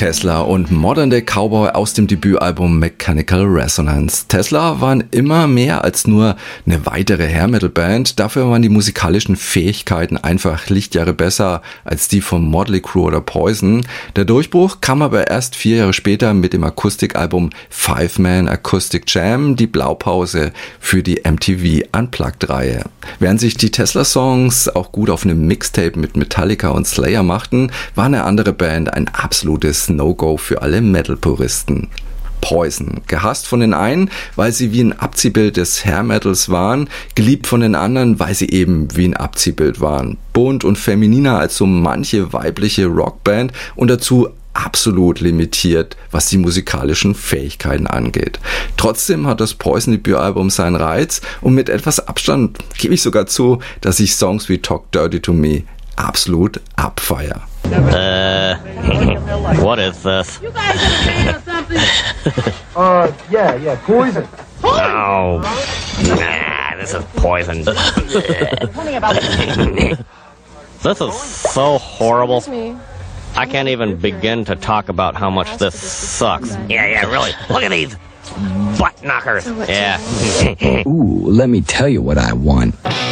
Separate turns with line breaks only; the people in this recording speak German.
Tesla und Modern Day Cowboy aus dem Debütalbum Mechanical Resonance. Tesla waren immer mehr als nur eine weitere Hair-Metal-Band. Dafür waren die musikalischen Fähigkeiten einfach Lichtjahre besser als die von Motley Crue oder Poison. Der Durchbruch kam aber erst 4 Jahre später mit dem Akustikalbum Five Man Acoustic Jam, die Blaupause für die MTV Unplugged-Reihe. Während sich die Tesla-Songs auch gut auf einem Mixtape mit Metallica und Slayer machten, war eine andere Band ein absolutes No-Go für alle Metal-Puristen. Poison. Gehasst von den einen, weil sie wie ein Abziehbild des Hair-Metals waren, geliebt von den anderen, weil sie eben wie ein Abziehbild waren. Bunt und femininer als so manche weibliche Rockband und dazu absolut limitiert, was die musikalischen Fähigkeiten angeht. Trotzdem hat das Poison-Debütalbum seinen Reiz und mit etwas Abstand gebe ich sogar zu, dass ich Songs wie Talk Dirty to Me absolut abfeier.
What is this?
You guys ever heard of something?
Yeah, poison.
Oh, nah, this is poison. This is so horrible. I can't even begin to talk about how much this sucks. Yeah, really. Look at these butt knockers. Yeah.
Ooh, let me tell you what I want.